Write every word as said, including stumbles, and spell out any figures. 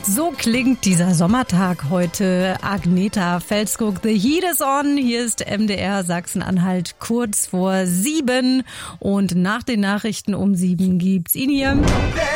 So klingt dieser Sommertag heute. Agneta Felskog, The Heat is on. Hier ist M D R Sachsen-Anhalt kurz vor sieben. Und nach den Nachrichten um sieben gibt's ihn hier.